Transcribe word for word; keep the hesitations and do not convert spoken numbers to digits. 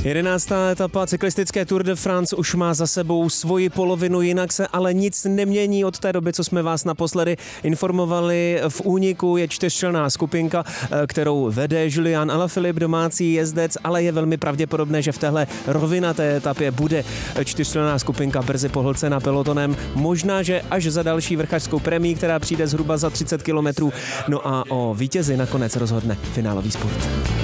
Jedenáctá etapa cyklistické Tour de France už má za sebou svoji polovinu, jinak se ale nic nemění od té doby, co jsme vás naposledy informovali. V úniku je čtyřčlenná skupinka, kterou vede Julian Alaphilippe, domácí jezdec, ale je velmi pravděpodobné, že v téhle rovinaté etapě bude čtyřčlenná skupinka brzy pohlcena pelotonem. Možná, že až za další vrchařskou premií, která přijde zhruba za třicet kilometrů. No a o vítězi nakonec rozhodne finálový spurt.